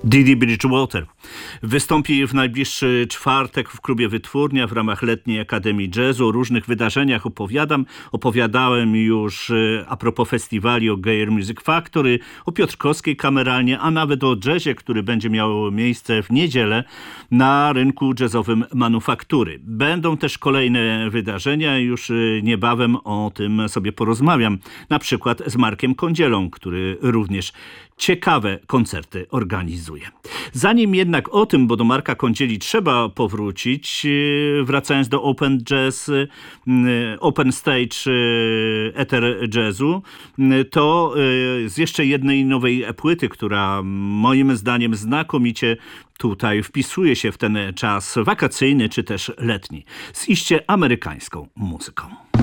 Didi Bridgewater wystąpi w najbliższy czwartek w klubie Wytwórnia w ramach Letniej Akademii Jazzu. O różnych wydarzeniach opowiadałem już a propos festiwali, o Geir Music Factory, o Piotrkowskiej kameralnie, a nawet o jazzie, który będzie miał miejsce w niedzielę na rynku jazzowym Manufaktury. Będą też kolejne wydarzenia, już niebawem o tym sobie porozmawiam, na przykład z Markiem Kądzielą, który również ciekawe koncerty organizuje. Zanim jednak o tym, bo do Marka Kądzieli trzeba powrócić, wracając do Open Jazz, Open Stage Ether Jazzu, to z jeszcze jednej nowej płyty, która moim zdaniem znakomicie tutaj wpisuje się w ten czas wakacyjny czy też letni, z iście amerykańską muzyką.